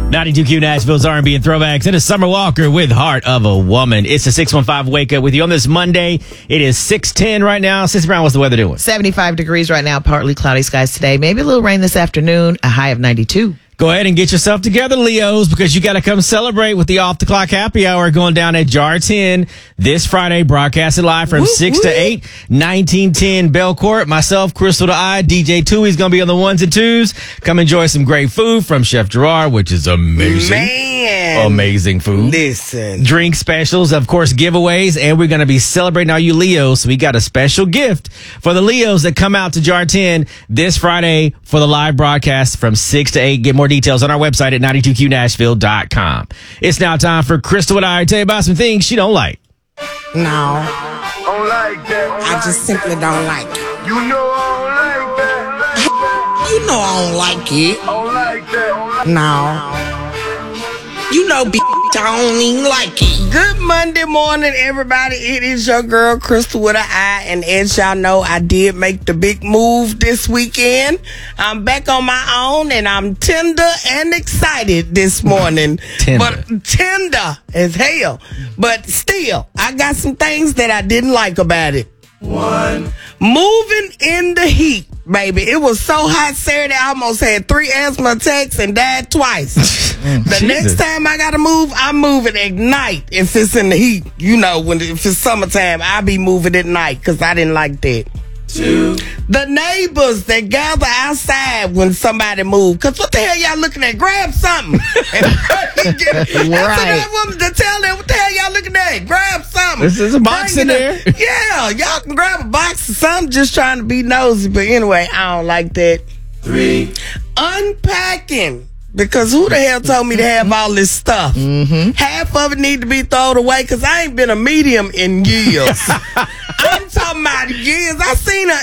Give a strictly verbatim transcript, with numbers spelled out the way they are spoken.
ninety-two Q Nashville's R and B and throwbacks. It is Summer Walker with Heart of a Woman. It's a six one five Wake Up with you on this Monday. It is six ten right now. Sissy Brown, what's the weather doing? seventy-five degrees right now, partly cloudy skies today. Maybe a little rain this afternoon, a high of ninety-two. Go ahead and get yourself together, Leos, because you got to come celebrate with the Off the Clock Happy Hour going down at Jar ten this Friday, broadcasted live from woo, six woo. to eight, nineteen ten Belcourt. Myself, Crystal the Eye, D J Tooey's going to be on the ones and twos. Come enjoy some great food from Chef Gerard, which is amazing. Man. Amazing food. Listen. Drink specials, of course, giveaways, and we're going to be celebrating all you Leos. So we got a special gift for the Leos that come out to Jar ten this Friday for the live broadcast from six to eight. Get more details on our website at ninety-two Q Nashville dot com. It's now time for Crystal and I to tell you about some things she don't like. No. Don't like that. I just simply don't like it. You know I don't like that. You know I don't like it. I don't like that. No. You know, bitch, I don't even like it. Good Monday morning, everybody. It is your girl, Crystal with an I. And as y'all know, I did make the big move this weekend. I'm back on my own, and I'm tender and excited this morning. Tender. But tender as hell. But still, I got some things that I didn't like about it. One. Moving in the heat, baby. It was so hot Saturday, I almost had three asthma attacks and died twice. The Jesus. next time I gotta move, I move it at night if it's in the heat. You know, when if it's summertime, I be moving at night because I didn't like that. Two. The neighbors that gather outside when somebody move. Because what the hell y'all looking at? Grab something. Right. I wanted to tell them, what the hell y'all looking at? Grab something. This is a box Bring in it there. up. Yeah, y'all can grab a box or something, just trying to be nosy. But anyway, I don't like that. Three. Unpacking. Because who the hell told me to have all this stuff? Mm-hmm. Half of it need to be thrown away because I ain't been a medium in years. I'm talking about years. I seen an